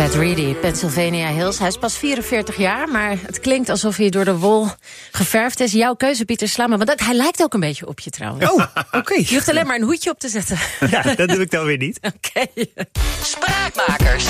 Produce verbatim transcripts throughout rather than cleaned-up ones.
Ted Reedy, Pennsylvania Hills. Hij is pas vierenveertig jaar, maar het klinkt alsof hij door de wol geverfd is. Jouw keuze, Pieter Slama, want dat, hij lijkt ook een beetje op je trouwens. Oh, oké. Okay. Je hoeft alleen maar een hoedje op te zetten. Ja, dat doe ik dan weer niet. Oké. Okay. Spraakmakers.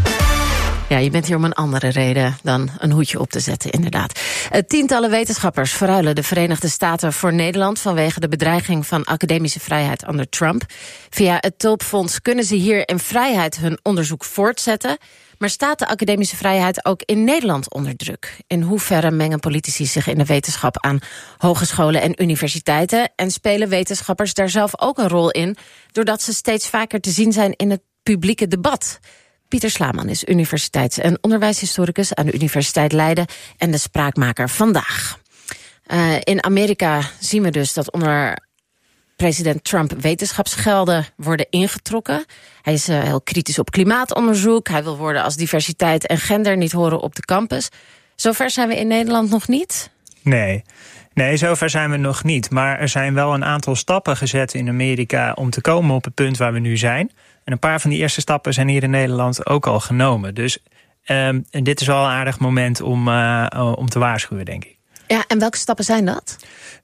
Ja, je bent hier om een andere reden dan een hoedje op te zetten, inderdaad. Tientallen wetenschappers verruilen de Verenigde Staten voor Nederland vanwege de bedreiging van academische vrijheid onder Trump. Via het Tulpfonds kunnen ze hier in vrijheid hun onderzoek voortzetten. Maar staat de academische vrijheid ook in Nederland onder druk? In hoeverre mengen politici zich in de wetenschap aan hogescholen en universiteiten? En spelen wetenschappers daar zelf ook een rol in, doordat ze steeds vaker te zien zijn in het publieke debat? Pieter Slaman is universiteits- en onderwijshistoricus aan de Universiteit Leiden en de spraakmaker vandaag. Uh, in Amerika zien we dus dat onder president Trump wetenschapsgelden worden ingetrokken. Hij is uh, heel kritisch op klimaatonderzoek. Hij wil worden als diversiteit en gender niet horen op de campus. Zover zijn we in Nederland nog niet? Nee. Nee, zover zijn we nog niet. Maar er zijn wel een aantal stappen gezet in Amerika om te komen op het punt waar we nu zijn. En een paar van die eerste stappen zijn hier in Nederland ook al genomen. Dus um, en dit is wel een aardig moment om, uh, om te waarschuwen, denk ik. Ja, en welke stappen zijn dat?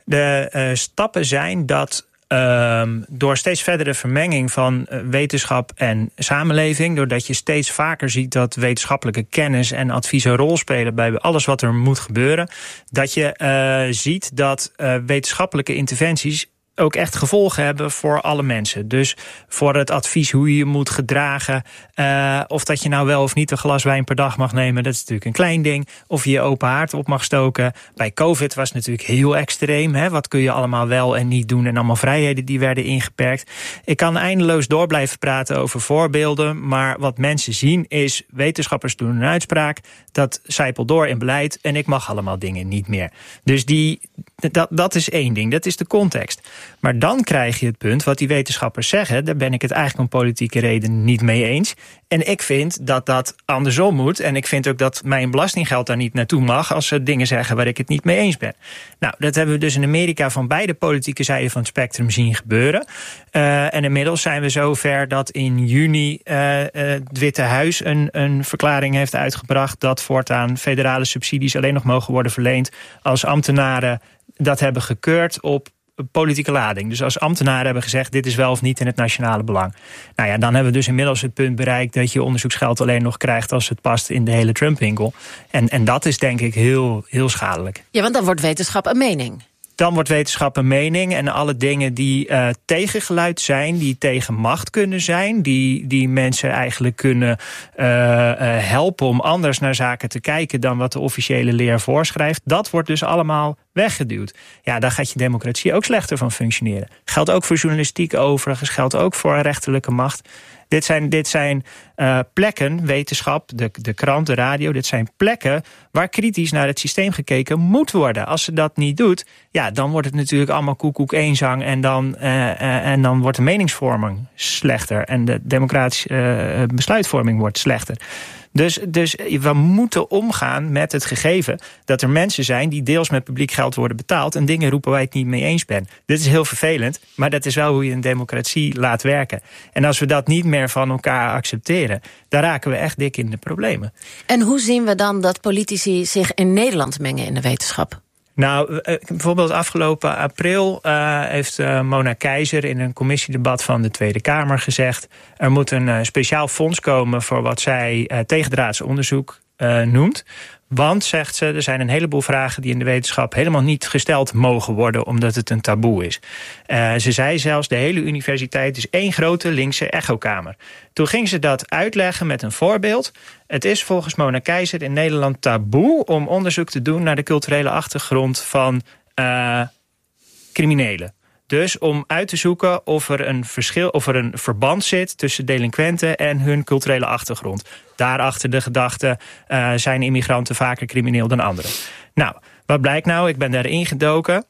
De uh, stappen zijn dat Um, door steeds verdere vermenging van uh, wetenschap en samenleving, doordat je steeds vaker ziet dat wetenschappelijke kennis en advies een rol spelen bij alles wat er moet gebeuren, dat je uh, ziet dat uh, wetenschappelijke interventies ook echt gevolgen hebben voor alle mensen. Dus voor het advies hoe je je moet gedragen, uh, of dat je nou wel of niet een glas wijn per dag mag nemen, dat is natuurlijk een klein ding. Of je je open haard op mag stoken. Bij COVID was het natuurlijk heel extreem. Hè? Wat kun je allemaal wel en niet doen en allemaal vrijheden die werden ingeperkt. Ik kan eindeloos door blijven praten over voorbeelden, maar wat mensen zien is, wetenschappers doen een uitspraak, dat zijpelt door in beleid en ik mag allemaal dingen niet meer. Dus die, dat, dat is één ding, dat is de context. Maar dan krijg je het punt wat die wetenschappers zeggen, daar ben ik het eigenlijk om politieke redenen niet mee eens. En ik vind dat dat andersom moet. En ik vind ook dat mijn belastinggeld daar niet naartoe mag als ze dingen zeggen waar ik het niet mee eens ben. Nou, dat hebben we dus in Amerika van beide politieke zijden van het spectrum zien gebeuren. Uh, en inmiddels zijn we zover dat in juni uh, uh, het Witte Huis een, een verklaring heeft uitgebracht dat voortaan federale subsidies alleen nog mogen worden verleend als ambtenaren dat hebben gekeurd op politieke lading. Dus als ambtenaren hebben gezegd, dit is wel of niet in het nationale belang. Nou ja, dan hebben we dus inmiddels het punt bereikt dat je onderzoeksgeld alleen nog krijgt als het past in de hele Trump-winkel. En, en dat is denk ik heel, heel schadelijk. Ja, want dan wordt wetenschap een mening. Dan wordt wetenschap een mening en alle dingen die uh, tegengeluid zijn, die tegen macht kunnen zijn, die, die mensen eigenlijk kunnen uh, uh, helpen om anders naar zaken te kijken dan wat de officiële leer voorschrijft, dat wordt dus allemaal weggeduwd. Ja, daar gaat je democratie ook slechter van functioneren. Geldt ook voor journalistiek overigens, geldt ook voor rechterlijke macht. Dit zijn, dit zijn uh, plekken, wetenschap, de, de krant, de radio, dit zijn plekken waar kritisch naar het systeem gekeken moet worden. Als ze dat niet doet, ja, dan wordt het natuurlijk allemaal koekoek eenzang en dan, uh, uh, en dan wordt de meningsvorming slechter en de democratische uh, besluitvorming wordt slechter. Dus, dus we moeten omgaan met het gegeven dat er mensen zijn die deels met publiek geld worden betaald en dingen roepen waar je het niet mee eens bent. Dit is heel vervelend, maar dat is wel hoe je een democratie laat werken. En als we dat niet meer van elkaar accepteren, dan raken we echt dik in de problemen. En hoe zien we dan dat politici zich in Nederland mengen in de wetenschap? Nou, bijvoorbeeld afgelopen april uh, heeft uh, Mona Keizer in een commissiedebat van de Tweede Kamer gezegd, er moet een uh, speciaal fonds komen voor wat zij uh, tegendraads onderzoek uh, noemt. Want, zegt ze, er zijn een heleboel vragen die in de wetenschap helemaal niet gesteld mogen worden, omdat het een taboe is. Uh, ze zei zelfs, de hele universiteit is één grote linkse echokamer. Toen ging ze dat uitleggen met een voorbeeld. Het is volgens Mona Keizer in Nederland taboe om onderzoek te doen naar de culturele achtergrond van uh, criminelen. Dus om uit te zoeken of er een verschil, of er een verband zit tussen delinquenten en hun culturele achtergrond. Daarachter de gedachte, uh, zijn immigranten vaker crimineel dan anderen. Nou, wat blijkt nou? Ik ben daarin gedoken.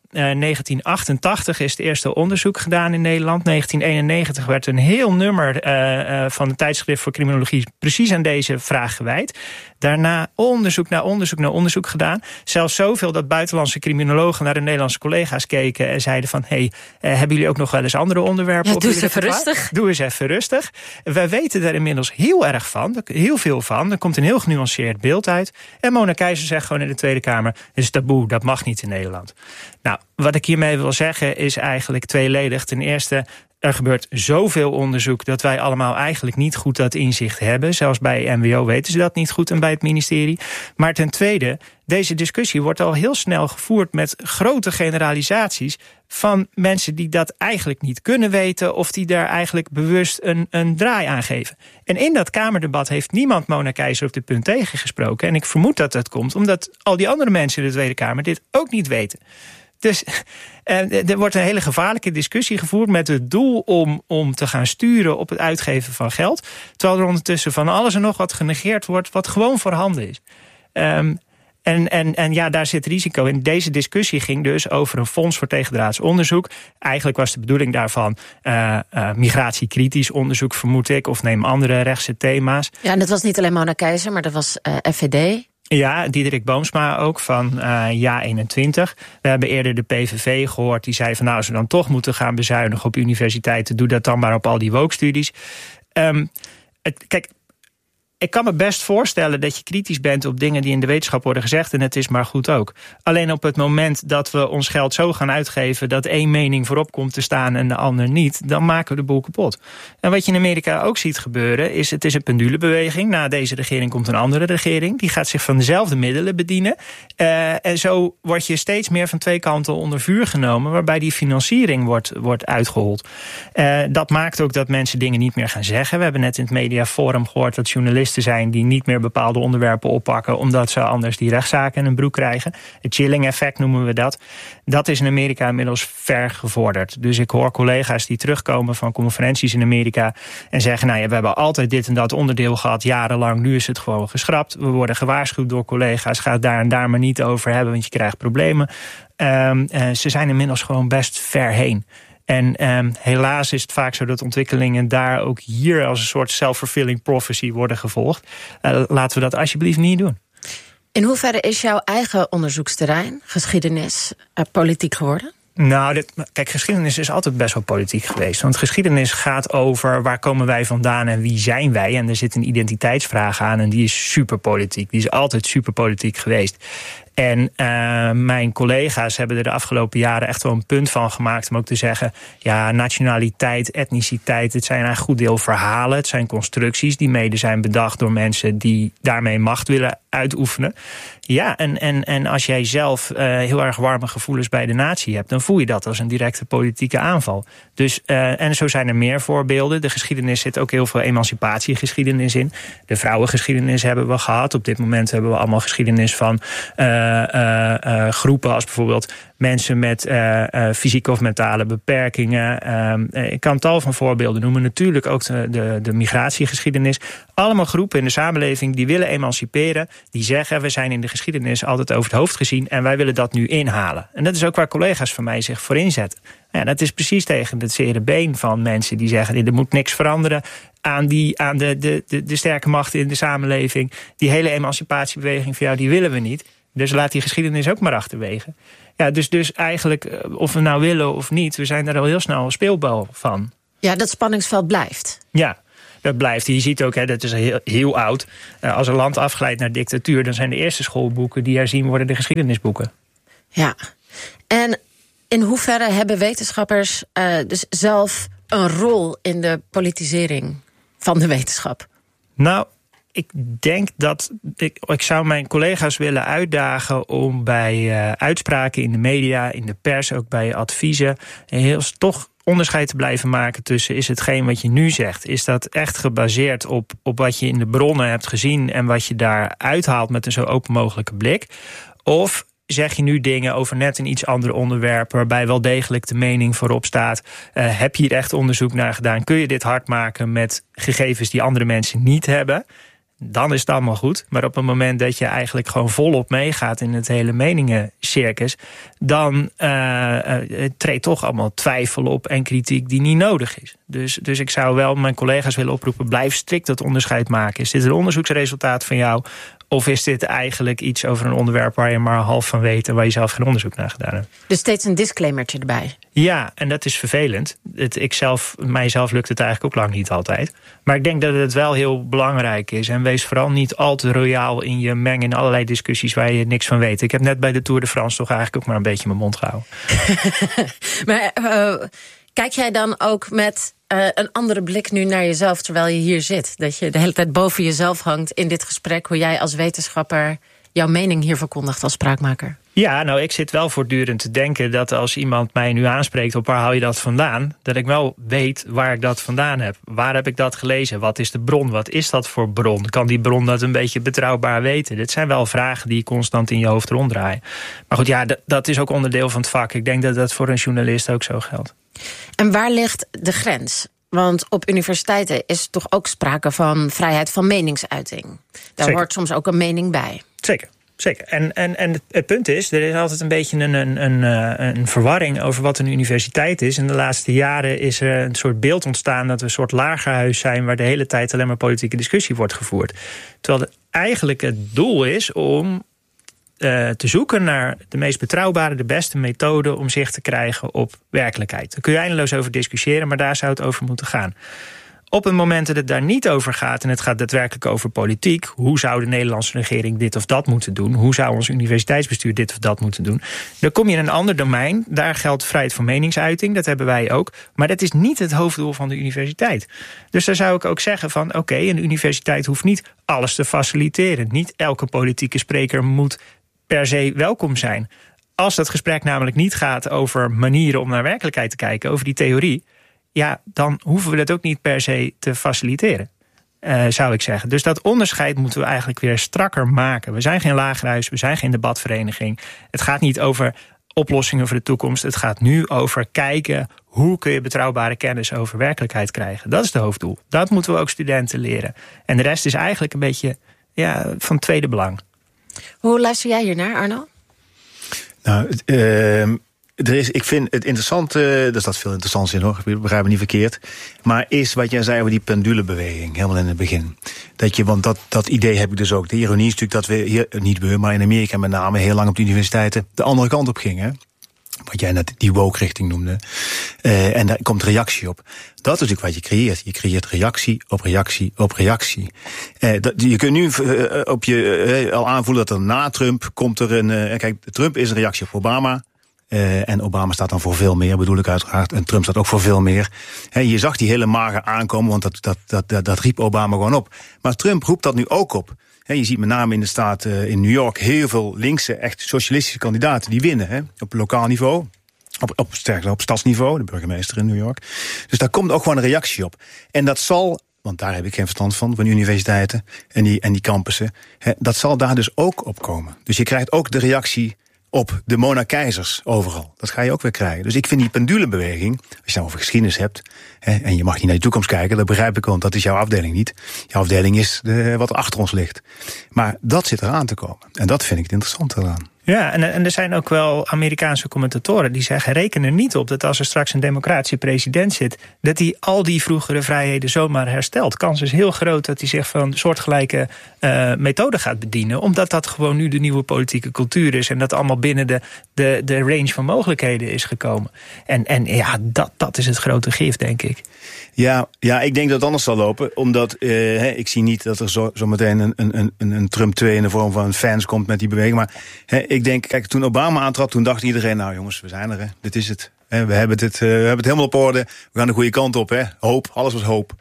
Uh, negentien achtentachtig is het eerste onderzoek gedaan in Nederland. negentien eenennegentig werd een heel nummer uh, uh, van het tijdschrift voor criminologie precies aan deze vraag gewijd. Daarna onderzoek naar onderzoek naar onderzoek gedaan. Zelfs zoveel dat buitenlandse criminologen naar de Nederlandse collega's keken en zeiden van, hey, uh, hebben jullie ook nog wel eens andere onderwerpen? Ja, doe eens even rustig. Doe eens even rustig. Wij weten daar inmiddels heel erg van, heel veel van. Er komt een heel genuanceerd beeld uit. En Mona Keijzer zegt gewoon in de Tweede Kamer, het is taboe, dat mag niet in Nederland. Nou, wat ik hiermee wil zeggen is eigenlijk tweeledig. Ten eerste, er gebeurt zoveel onderzoek dat wij allemaal eigenlijk niet goed dat inzicht hebben. Zelfs bij M W O weten ze dat niet goed en bij het ministerie. Maar ten tweede, deze discussie wordt al heel snel gevoerd met grote generalisaties van mensen die dat eigenlijk niet kunnen weten of die daar eigenlijk bewust een, een draai aan geven. En in dat Kamerdebat heeft niemand Mona Keijzer op dit punt tegengesproken. En ik vermoed dat dat komt omdat al die andere mensen in de Tweede Kamer dit ook niet weten. Dus eh, er wordt een hele gevaarlijke discussie gevoerd met het doel om, om te gaan sturen op het uitgeven van geld. Terwijl er ondertussen van alles en nog wat genegeerd wordt wat gewoon voorhanden is. Um, en, en, en ja, daar zit risico in. Deze discussie ging dus over een fonds voor tegendraads onderzoek. Eigenlijk was de bedoeling daarvan uh, uh, migratiekritisch onderzoek, vermoed ik, of neem andere rechtse thema's. Ja, en dat was niet alleen Mona Keijzer, maar dat was uh, F V D. Ja, Diederik Boomsma ook van uh, Ja eenentwintig. We hebben eerder de P V V gehoord. Die zei van nou, als we dan toch moeten gaan bezuinigen op universiteiten, doe dat dan maar op al die woke-studies. Um, het, kijk, ik kan me best voorstellen dat je kritisch bent op dingen die in de wetenschap worden gezegd. En het is maar goed ook. Alleen op het moment dat we ons geld zo gaan uitgeven dat één mening voorop komt te staan en de ander niet, dan maken we de boel kapot. En wat je in Amerika ook ziet gebeuren is, het is een pendulebeweging. Na deze regering komt een andere regering. Die gaat zich van dezelfde middelen bedienen. Uh, en zo word je steeds meer van twee kanten onder vuur genomen, waarbij die financiering wordt, wordt uitgehold. Uh, dat maakt ook dat mensen dingen niet meer gaan zeggen. We hebben net in het mediaforum gehoord dat journalisten zijn die niet meer bepaalde onderwerpen oppakken omdat ze anders die rechtszaken in hun broek krijgen. Het chilling effect noemen we dat. Dat is in Amerika inmiddels ver gevorderd. Dus ik hoor collega's die terugkomen van conferenties in Amerika en zeggen, nou ja, we hebben altijd dit en dat onderdeel gehad, jarenlang, nu is het gewoon geschrapt. We worden gewaarschuwd door collega's, ga het daar en daar maar niet over hebben, want je krijgt problemen. Um, uh, ze zijn inmiddels gewoon best ver heen. En um, helaas is het vaak zo dat ontwikkelingen daar ook hier als een soort self-fulfilling prophecy worden gevolgd. Uh, laten we dat alsjeblieft niet doen. In hoeverre is jouw eigen onderzoeksterrein, geschiedenis, uh, politiek geworden? Nou, dit, kijk, geschiedenis is altijd best wel politiek geweest. Want geschiedenis gaat over waar komen wij vandaan en wie zijn wij. En er zit een identiteitsvraag aan en die is superpolitiek. Die is altijd superpolitiek geweest. En uh, mijn collega's hebben er de afgelopen jaren echt wel een punt van gemaakt om ook te zeggen, ja, nationaliteit, etniciteit, het zijn een goed deel verhalen. Het zijn constructies die mede zijn bedacht door mensen die daarmee macht willen uitoefenen. Ja, en, en, en als jij zelf uh, heel erg warme gevoelens bij de natie hebt, dan voel je dat als een directe politieke aanval. Dus, uh, en zo zijn er meer voorbeelden. De geschiedenis zit ook heel veel emancipatiegeschiedenis in. De vrouwengeschiedenis hebben we gehad. Op dit moment hebben we allemaal geschiedenis van Uh, uh, uh, groepen als bijvoorbeeld mensen met uh, uh, fysieke of mentale beperkingen. Uh, ik kan tal van voorbeelden noemen. Natuurlijk ook de, de, de migratiegeschiedenis. Allemaal groepen in de samenleving die willen emanciperen. Die zeggen, we zijn in de geschiedenis altijd over het hoofd gezien en wij willen dat nu inhalen. En dat is ook waar collega's van mij zich voor inzetten. Ja, dat is precies tegen het zere been van mensen die zeggen, er moet niks veranderen aan, die, aan de, de, de, de sterke machten in de samenleving. Die hele emancipatiebeweging van jou, die willen we niet. Dus laat die geschiedenis ook maar achterwege. Ja, dus, dus eigenlijk, of we nou willen of niet, we zijn daar al heel snel een speelbal van. Ja, dat spanningsveld blijft. Ja, dat blijft. Je ziet ook, hè, dat is heel, heel oud. Uh, als een land afglijdt naar dictatuur, dan zijn de eerste schoolboeken die herzien worden de geschiedenisboeken. Ja, en in hoeverre hebben wetenschappers uh, dus zelf een rol in de politisering van de wetenschap? Nou, ik denk dat ik, ik zou mijn collega's willen uitdagen om bij uh, uitspraken in de media, in de pers, ook bij adviezen, heel, toch onderscheid te blijven maken tussen, is hetgeen wat je nu zegt, is dat echt gebaseerd op, op wat je in de bronnen hebt gezien en wat je daar uithaalt met een zo open mogelijke blik? Of zeg je nu dingen over net een iets ander onderwerp waarbij wel degelijk de mening voorop staat? Uh, heb je hier echt onderzoek naar gedaan? Kun je dit hard maken met gegevens die andere mensen niet hebben? dan is het allemaal goed. Maar op het moment dat je eigenlijk gewoon volop meegaat in het hele meningencircus, dan uh, uh, treedt toch allemaal twijfel op en kritiek die niet nodig is. Dus, dus ik zou wel mijn collega's willen oproepen, blijf strikt dat onderscheid maken. Is dit een onderzoeksresultaat van jou? Of is dit eigenlijk iets over een onderwerp waar je maar half van weet en waar je zelf geen onderzoek naar gedaan hebt? Dus steeds een disclaimertje erbij. Ja, en dat is vervelend. Het, ik zelf, mijzelf lukt het eigenlijk ook lang niet altijd. Maar ik denk dat het wel heel belangrijk is. En wees vooral niet al te royaal in je meng in allerlei discussies waar je niks van weet. Ik heb net bij de Tour de France toch eigenlijk ook maar een beetje mijn mond gehouden. maar uh, kijk jij dan ook met Uh, een andere blik nu naar jezelf terwijl je hier zit? Dat je de hele tijd boven jezelf hangt in dit gesprek, hoe jij als wetenschapper jouw mening hier verkondigt als spraakmaker? Ja, nou, ik zit wel voortdurend te denken dat als iemand mij nu aanspreekt op waar hou je dat vandaan, dat ik wel weet waar ik dat vandaan heb. Waar heb ik dat gelezen? Wat is de bron? Wat is dat voor bron? Kan die bron dat een beetje betrouwbaar weten? Dit zijn wel vragen die constant in je hoofd ronddraaien. Maar goed, ja, d- dat is ook onderdeel van het vak. Ik denk dat dat voor een journalist ook zo geldt. En waar ligt de grens? Want op universiteiten is toch ook sprake van vrijheid van meningsuiting. Daar Zeker. hoort soms ook een mening bij. Zeker. Zeker. En, en, en het punt is, er is altijd een beetje een, een, een, een verwarring over wat een universiteit is. In de laatste jaren is er een soort beeld ontstaan dat we een soort lagerhuis zijn waar de hele tijd alleen maar politieke discussie wordt gevoerd. Terwijl het eigenlijk het doel is om uh, te zoeken naar de meest betrouwbare, de beste methode om zicht te krijgen op werkelijkheid. Daar kun je eindeloos over discussiëren, maar daar zou het over moeten gaan. Op het moment dat het daar niet over gaat en het gaat daadwerkelijk over politiek, hoe zou de Nederlandse regering dit of dat moeten doen? Hoe zou ons universiteitsbestuur dit of dat moeten doen? Dan kom je in een ander domein. Daar geldt vrijheid van meningsuiting, dat hebben wij ook. Maar dat is niet het hoofddoel van de universiteit. Dus daar zou ik ook zeggen van, oké, okay, een universiteit hoeft niet alles te faciliteren. Niet elke politieke spreker moet per se welkom zijn. Als dat gesprek namelijk niet gaat over manieren om naar werkelijkheid te kijken, over die theorie, ja, dan hoeven we dat ook niet per se te faciliteren, uh, zou ik zeggen. Dus dat onderscheid moeten we eigenlijk weer strakker maken. We zijn geen lagerhuis, we zijn geen debatvereniging. Het gaat niet over oplossingen voor de toekomst. Het gaat nu over kijken, hoe kun je betrouwbare kennis over werkelijkheid krijgen. Dat is het hoofddoel. Dat moeten we ook studenten leren. En de rest is eigenlijk een beetje ja, van tweede belang. Hoe luister jij hiernaar, Arno? Nou, het, uh... Er is, ik vind het interessant, uh, er staat veel interessants in hoor, ik begrijp me niet verkeerd. Maar is wat jij zei over die pendulebeweging, helemaal in het begin. Dat je, want dat, dat idee heb ik dus ook. De ironie is natuurlijk dat we hier, niet we, maar in Amerika met name heel lang op de universiteiten de andere kant op gingen. Wat jij net die woke-richting noemde. Uh, en daar komt reactie op. Dat is natuurlijk wat je creëert. Je creëert reactie op reactie op reactie. Uh, dat, je kunt nu uh, op je uh, al aanvoelen dat er na Trump komt er een. Uh, kijk, Trump is een reactie op Obama. Uh, en Obama staat dan voor veel meer, bedoel ik uiteraard. En Trump staat ook voor veel meer. He, je zag die hele mager aankomen, want dat, dat, dat, dat, dat riep Obama gewoon op. Maar Trump roept dat nu ook op. He, je ziet met name in de staat uh, in New York heel veel linkse, echt socialistische kandidaten die winnen. He, op lokaal niveau, op, op, sterker op stadsniveau, de burgemeester in New York. Dus daar komt ook gewoon een reactie op. En dat zal, want daar heb ik geen verstand van, van universiteiten en die, en die campussen. He, dat zal daar dus ook op komen. Dus je krijgt ook de reactie op de Mona Keizers overal. Dat ga je ook weer krijgen. Dus ik vind die pendulebeweging, als je nou over geschiedenis hebt, hè, en je mag niet naar de toekomst kijken, dat begrijp ik, want dat is jouw afdeling niet. Jouw afdeling is de, wat er achter ons ligt. Maar dat zit eraan te komen. En dat vind ik het interessante eraan. Ja, en, en er zijn ook wel Amerikaanse commentatoren die zeggen, reken er niet op dat als er straks een democratische president zit, dat hij al die vroegere vrijheden zomaar herstelt. Kans is heel groot dat hij zich van soortgelijke uh, methoden gaat bedienen, omdat dat gewoon nu de nieuwe politieke cultuur is en dat allemaal binnen de, de, de range van mogelijkheden is gekomen. En, en ja, dat, dat is het grote gif, denk ik. Ja, ja, ik denk dat het anders zal lopen. Omdat uh, he, ik zie niet dat er zo, zo meteen een, een, een, een Trump twee in de vorm van fans komt met die beweging. Maar he, ik denk, kijk, toen Obama aantrad, toen dacht iedereen, nou jongens, we zijn er, hè. Dit is het. He, we, hebben het uh, we hebben het helemaal op orde. We gaan de goede kant op, hè. Hoop, alles was hoop.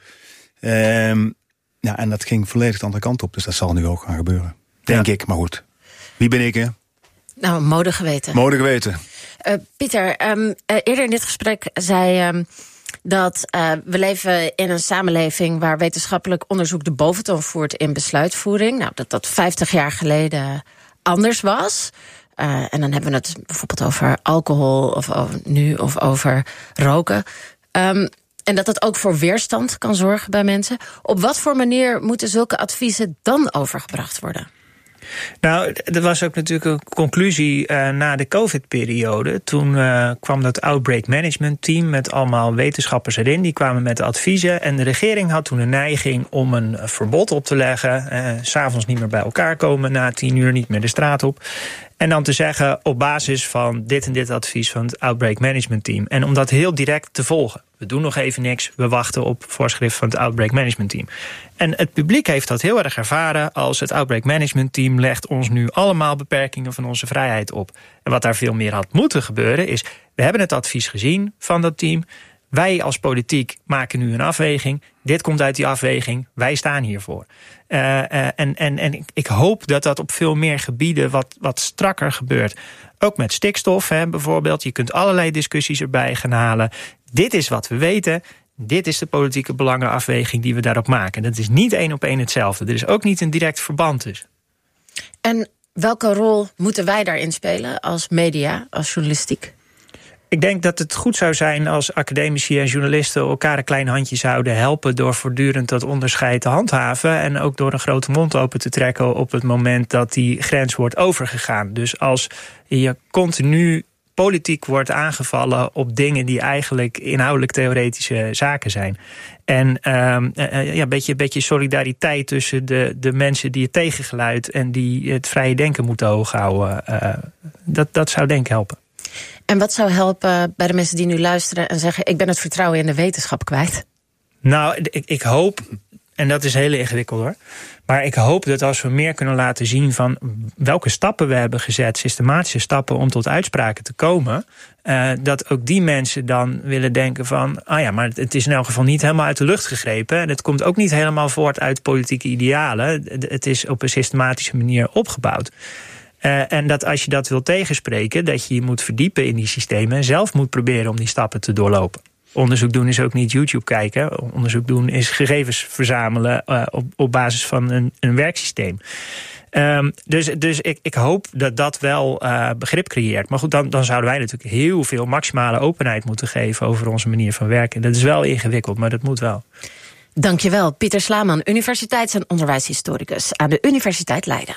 Um, ja, en dat ging volledig de andere kant op. Dus dat zal nu ook gaan gebeuren. Denk ja. ik, maar goed. Wie ben ik, hè? Nou, mode geweten. Mode geweten. Uh, Pieter, um, uh, eerder in dit gesprek zei um, dat uh, we leven in een samenleving waar wetenschappelijk onderzoek de boventoon voert in besluitvoering. Nou, dat dat vijftig jaar geleden anders was. Uh, en dan hebben we het bijvoorbeeld over alcohol of over nu of over roken. Um, en dat dat ook voor weerstand kan zorgen bij mensen. Op wat voor manier moeten zulke adviezen dan overgebracht worden? Nou, er was ook natuurlijk een conclusie uh, na de COVID-periode. Toen uh, kwam dat Outbreak Management Team met allemaal wetenschappers erin. Die kwamen met adviezen. En de regering had toen een neiging om een verbod op te leggen. Uh, 's avonds niet meer bij elkaar komen, na tien uur niet meer de straat op. En dan te zeggen op basis van dit en dit advies van het Outbreak Management Team. En om dat heel direct te volgen. We doen nog even niks, we wachten op voorschrift van het Outbreak Management Team. En het publiek heeft dat heel erg ervaren als het Outbreak Management Team legt ons nu allemaal beperkingen van onze vrijheid op. En wat daar veel meer had moeten gebeuren is, we hebben het advies gezien van dat team. Wij als politiek maken nu een afweging. Dit komt uit die afweging. Wij staan hiervoor. Uh, uh, en, en, en ik hoop dat dat op veel meer gebieden wat, wat strakker gebeurt. Ook met stikstof hè, bijvoorbeeld. Je kunt allerlei discussies erbij gaan halen. Dit is wat we weten. Dit is de politieke belangenafweging die we daarop maken. Dat is niet één op één hetzelfde. Er is ook niet een direct verband tussen. En welke rol moeten wij daarin spelen als media, als journalistiek? Ik denk dat het goed zou zijn als academici en journalisten elkaar een klein handje zouden helpen door voortdurend dat onderscheid te handhaven en ook door een grote mond open te trekken op het moment dat die grens wordt overgegaan. Dus als je continu politiek wordt aangevallen op dingen die eigenlijk inhoudelijk theoretische zaken zijn. En uh, uh, ja, een beetje, beetje solidariteit tussen de, de mensen die het tegengeluid en die het vrije denken moeten hoog houden. Uh, dat, dat zou denk ik helpen. En wat zou helpen bij de mensen die nu luisteren en zeggen, ik ben het vertrouwen in de wetenschap kwijt? Nou, ik, ik hoop, en dat is heel ingewikkeld hoor, maar ik hoop dat als we meer kunnen laten zien van welke stappen we hebben gezet, systematische stappen om tot uitspraken te komen, uh, dat ook die mensen dan willen denken van, ah ja, maar het is in elk geval niet helemaal uit de lucht gegrepen. En het komt ook niet helemaal voort uit politieke idealen. Het is op een systematische manier opgebouwd. Uh, en dat als je dat wil tegenspreken, dat je je moet verdiepen in die systemen en zelf moet proberen om die stappen te doorlopen. Onderzoek doen is ook niet YouTube kijken. Onderzoek doen is gegevens verzamelen uh, op, op basis van een, een werksysteem. Um, dus dus ik, ik hoop dat dat wel uh, begrip creëert. Maar goed, dan, dan zouden wij natuurlijk heel veel maximale openheid moeten geven over onze manier van werken. Dat is wel ingewikkeld, maar dat moet wel. Dankjewel, Pieter Slaman, universiteits- en onderwijshistoricus aan de Universiteit Leiden.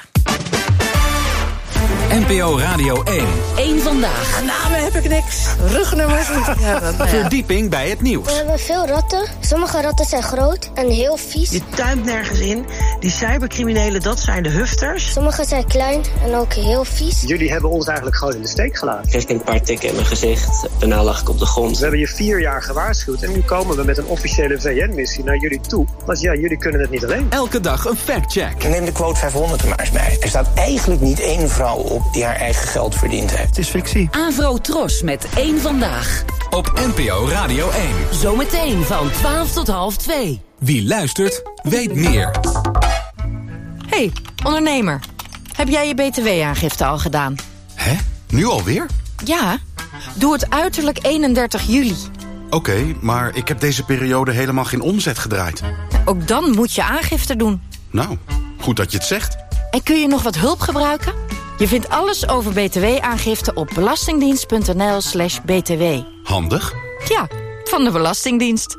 N P O Radio één. Eén vandaag. Namen heb ik niks. Rugnummers. Ja, dat, nou ja. Verdieping bij het nieuws. We hebben veel ratten. Sommige ratten zijn groot en heel vies. Je tuimt nergens in. Die cybercriminelen, dat zijn de hufters. Sommige zijn klein en ook heel vies. Jullie hebben ons eigenlijk gewoon in de steek gelaten. Kreeg ik een paar tikken in mijn gezicht. Daarna lag ik op de grond. We hebben je vier jaar gewaarschuwd. En nu komen we met een officiële V N-missie naar jullie toe. Want ja, jullie kunnen het niet alleen. Elke dag een factcheck. Neem de quote vijfhonderd er maar eens bij. Er staat eigenlijk niet één vrouw op die haar eigen geld verdiend heeft. Het is fictie. Avro Tros met één vandaag. Op N P O Radio één. Zometeen van twaalf tot half twee. Wie luistert, weet meer. Hey, ondernemer. Heb jij je B T W-aangifte al gedaan? Hè? Nu alweer? Ja. Doe het uiterlijk eenendertig juli. Oké, okay, maar ik heb deze periode helemaal geen omzet gedraaid. Ook dan moet je aangifte doen. Nou, goed dat je het zegt. En kun je nog wat hulp gebruiken? Je vindt alles over B T W-aangifte op belastingdienst.nl slash btw. Handig. Ja, van de Belastingdienst.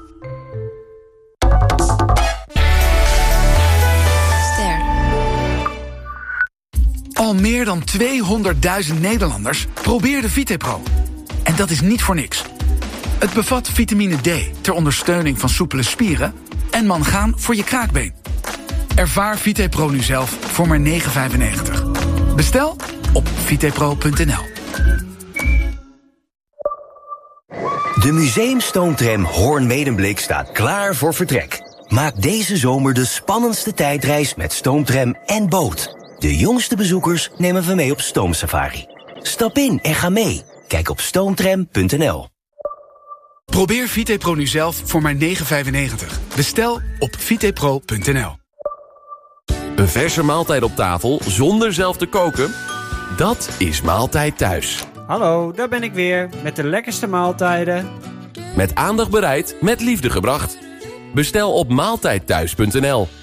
Ster. Al meer dan tweehonderdduizend Nederlanders probeerden VitePro. En dat is niet voor niks. Het bevat vitamine D ter ondersteuning van soepele spieren en mangaan voor je kraakbeen. Ervaar VitePro nu zelf voor maar negen vijfennegentig. Bestel op vitepro punt n l. De museumstoomtram Hoorn-Medemblik staat klaar voor vertrek. Maak deze zomer de spannendste tijdreis met stoomtram en boot. De jongste bezoekers nemen we mee op stoomsafari. Stap in en ga mee. Kijk op stoomtram punt n l. Probeer VitePro nu zelf voor maar negen vijfennegentig. Bestel op vitepro punt n l. Een verse maaltijd op tafel zonder zelf te koken? Dat is Maaltijd Thuis. Hallo, daar ben ik weer met de lekkerste maaltijden. Met aandacht bereid, met liefde gebracht. Bestel op maaltijdthuis punt n l.